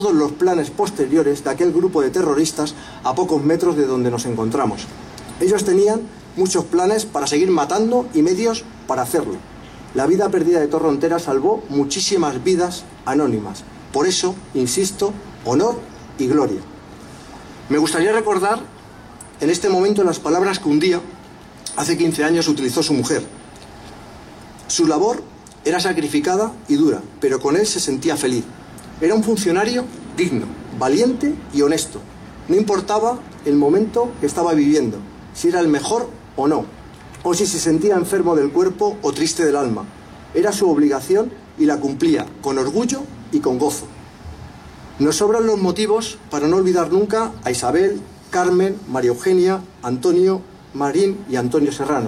todos los planes posteriores de aquel grupo de terroristas a pocos metros de donde nos encontramos. Ellos tenían muchos planes para seguir matando y medios para hacerlo. La vida perdida de Torrontera salvó muchísimas vidas anónimas. Por eso, insisto, honor y gloria. Me gustaría recordar en este momento las palabras que un día, hace 15 años, utilizó su mujer. Su labor era sacrificada y dura, pero con él se sentía feliz. Era un funcionario digno, valiente y honesto. No importaba el momento que estaba viviendo, si era el mejor o no, o si se sentía enfermo del cuerpo o triste del alma. Era su obligación y la cumplía con orgullo y con gozo. Nos sobran los motivos para no olvidar nunca a Isabel, Carmen, María Eugenia, Antonio, Marín y Antonio Serrano.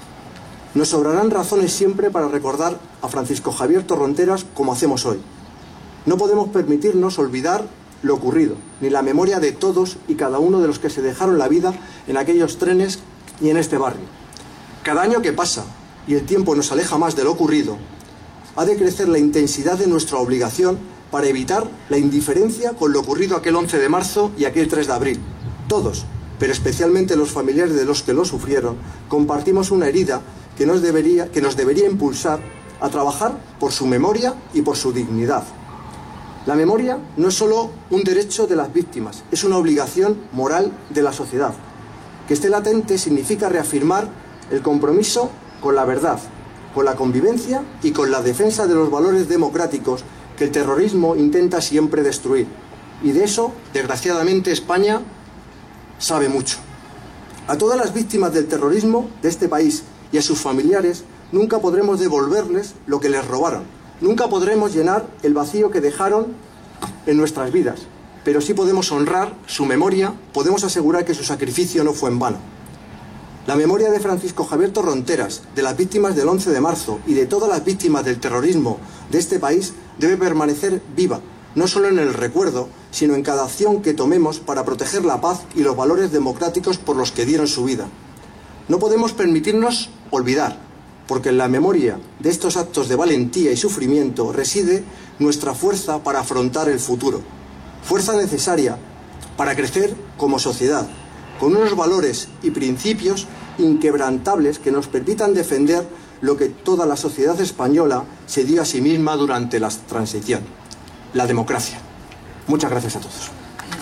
Nos sobrarán razones siempre para recordar a Francisco Javier Torronteras como hacemos hoy. No podemos permitirnos olvidar lo ocurrido, ni la memoria de todos y cada uno de los que se dejaron la vida en aquellos trenes y en este barrio. Cada año que pasa y el tiempo nos aleja más de lo ocurrido, ha de crecer la intensidad de nuestra obligación para evitar la indiferencia con lo ocurrido aquel 11 de marzo y aquel 3 de abril. Todos, pero especialmente los familiares de los que lo sufrieron, compartimos una herida que nos debería impulsar a trabajar por su memoria y por su dignidad. La memoria no es solo un derecho de las víctimas, es una obligación moral de la sociedad. Que esté latente significa reafirmar el compromiso con la verdad, con la convivencia y con la defensa de los valores democráticos que el terrorismo intenta siempre destruir. Y de eso, desgraciadamente, España sabe mucho. A todas las víctimas del terrorismo de este país y a sus familiares nunca podremos devolverles lo que les robaron. Nunca podremos llenar el vacío que dejaron en nuestras vidas, pero sí podemos honrar su memoria, podemos asegurar que su sacrificio no fue en vano. La memoria de Francisco Javier Torronteras, de las víctimas del 11 de marzo y de todas las víctimas del terrorismo de este país debe permanecer viva, no solo en el recuerdo, sino en cada acción que tomemos para proteger la paz y los valores democráticos por los que dieron su vida. No podemos permitirnos olvidar, porque en la memoria de estos actos de valentía y sufrimiento reside nuestra fuerza para afrontar el futuro. Fuerza necesaria para crecer como sociedad, con unos valores y principios inquebrantables que nos permitan defender lo que toda la sociedad española se dio a sí misma durante la transición: la democracia. Muchas gracias a todos.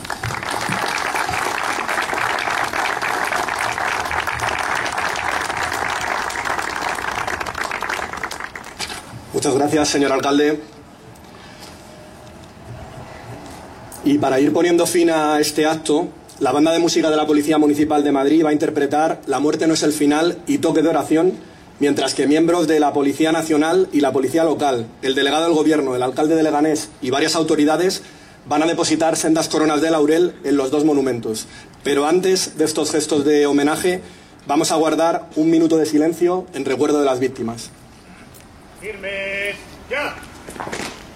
Muchas gracias, señor alcalde. Y para ir poniendo fin a este acto, la banda de música de la Policía Municipal de Madrid va a interpretar La muerte no es el final y Toque de oración, mientras que miembros de la Policía Nacional y la Policía Local, el delegado del Gobierno, el alcalde de Leganés y varias autoridades van a depositar sendas coronas de laurel en los dos monumentos. Pero antes de estos gestos de homenaje, vamos a guardar un minuto de silencio en recuerdo de las víctimas. ¡Firmes! ¡Ya!